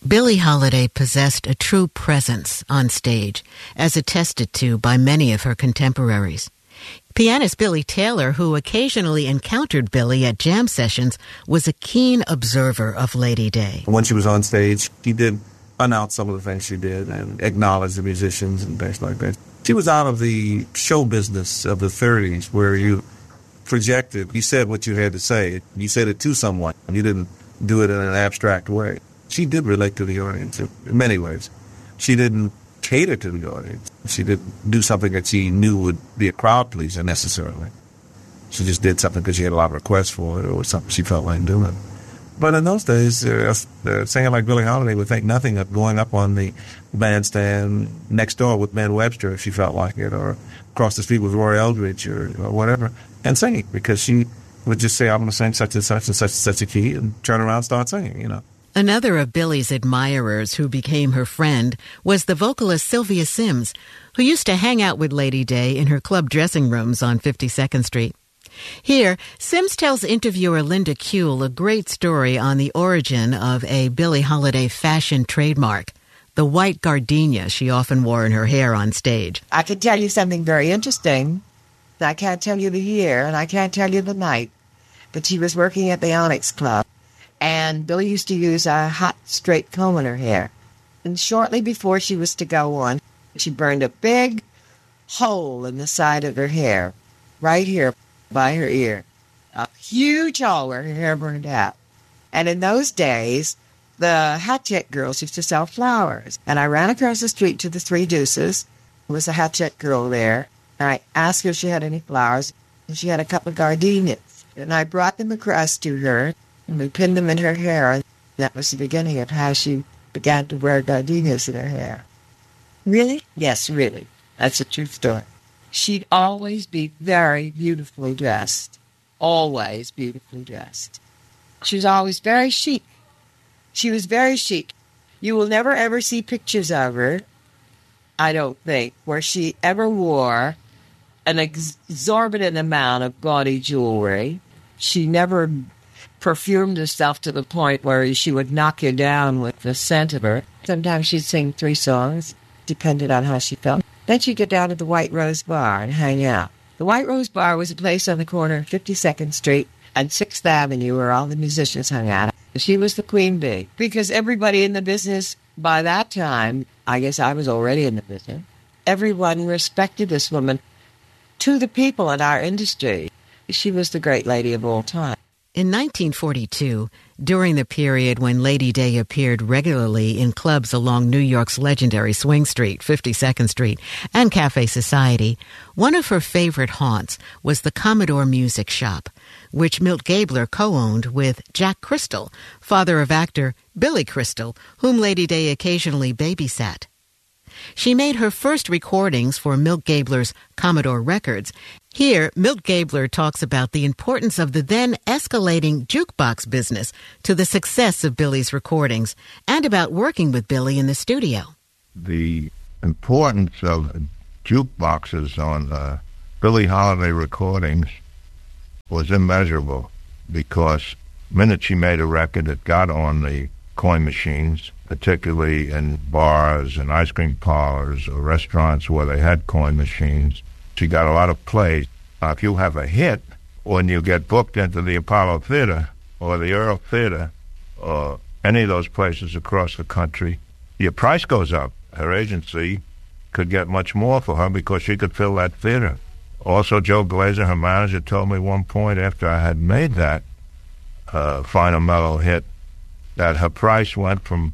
Billie Holiday possessed a true presence on stage, as attested to by many of her contemporaries. Pianist Billy Taylor, who occasionally encountered Billie at jam sessions, was a keen observer of Lady Day. When she was on stage, she did announce some of the things she did and acknowledge the musicians and things like that. She was out of the show business of the 30s where you projected, you said what you had to say. You said it to someone. You didn't do it in an abstract way. She did relate to the audience in many ways. She didn't cater to the audience. She didn't do something that she knew would be a crowd pleaser necessarily. She just did something because she had a lot of requests for it or something she felt like doing. But in those days, a singer like Billie Holiday would think nothing of going up on the bandstand next door with Ben Webster if she felt like it, or across the street with Roy Eldridge or whatever, and singing, because she would just say, I'm going to sing such and such and such and such a key, and turn around and start singing, you know. Another of Billie's admirers who became her friend was the vocalist Sylvia Sims, who used to hang out with Lady Day in her club dressing rooms on 52nd Street. Here, Sims tells interviewer Linda Kuehl a great story on the origin of a Billie Holiday fashion trademark, the white gardenia she often wore in her hair on stage. I could tell you something very interesting. I can't tell you the year, and I can't tell you the night, but she was working at the Onyx Club, and Billie used to use a hot, straight comb in her hair. And shortly before she was to go on, she burned a big hole in the side of her hair, right here by her ear. A huge hole where her hair burned out. And in those days, the Hatchet girls used to sell flowers. And I ran across the street to the Three Deuces. There was a Hatchet girl there. And I asked her if she had any flowers. And she had a couple of gardenias. And I brought them across to her. And we pinned them in her hair. And that was the beginning of how she began to wear gardenias in her hair. Really? Yes, really. That's a true story. She'd always be very beautifully dressed. Always beautifully dressed. She was always very chic. She was very chic. You will never, ever see pictures of her, I don't think, where she ever wore an exorbitant amount of gaudy jewelry. She never perfumed herself to the point where she would knock you down with the scent of her. Sometimes she'd sing 3 songs, depended on how she felt. Then she'd get down to the White Rose Bar and hang out. The White Rose Bar was a place on the corner of 52nd Street and 6th Avenue where all the musicians hung out. She was the queen bee, because everybody in the business by that time, I guess I was already in the business, everyone respected this woman. To the people in our industry, she was the great lady of all time. In 1942, during the period when Lady Day appeared regularly in clubs along New York's legendary Swing Street, 52nd Street, and Cafe Society, one of her favorite haunts was the Commodore Music Shop, which Milt Gabler co-owned with Jack Crystal, father of actor Billy Crystal, whom Lady Day occasionally babysat. She made her first recordings for Milt Gabler's Commodore Records. Here, Milt Gabler talks about the importance of the then escalating jukebox business to the success of Billie's recordings, and about working with Billie in the studio. The importance of jukeboxes on Billie Holiday recordings was immeasurable, because the minute she made a record, it got on the coin machines, particularly in bars and ice cream parlors or restaurants where they had coin machines. She got a lot of play. If you have a hit, when you get booked into the Apollo Theater or the Earl Theater or any of those places across the country, your price goes up. Her agency could get much more for her because she could fill that theater. Also, Joe Glazer, her manager, told me one point after I had made that Final Mellow hit that her price went from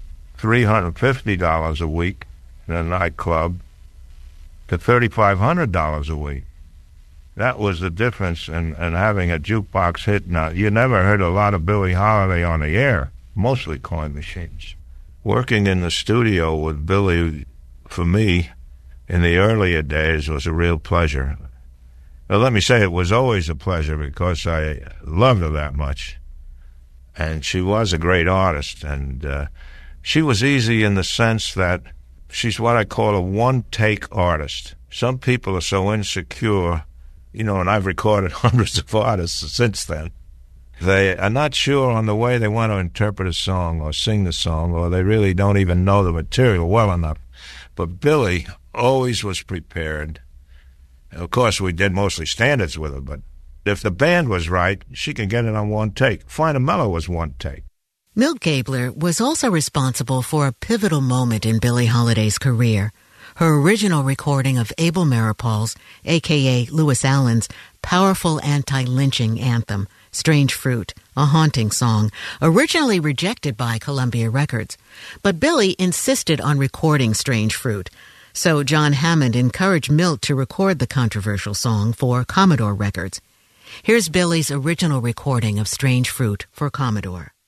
$350 a week in a nightclub to $3,500 a week. That was the difference in having a jukebox hit. Now, you never heard a lot of Billie Holiday on the air, mostly coin machines. Working in the studio with Billie, for me, in the earlier days, was a real pleasure. Now, let me say it was always a pleasure because I loved her that much. And she was a great artist, and she was easy in the sense that she's what I call a one-take artist. Some people are so insecure, you know, and I've recorded hundreds of artists since then. They are not sure on the way they want to interpret a song or sing the song, or they really don't even know the material well enough. But Billie always was prepared. Of course, we did mostly standards with her, but if the band was right, she could get it on one take. Find a Mellow was one take. Milt Gabler was also responsible for a pivotal moment in Billie Holiday's career. Her original recording of Abel Maripal's, a.k.a. Lewis Allen's, powerful anti-lynching anthem, Strange Fruit, a haunting song, originally rejected by Columbia Records. But Billie insisted on recording Strange Fruit, so John Hammond encouraged Milt to record the controversial song for Commodore Records. Here's Billie's original recording of Strange Fruit for Commodore.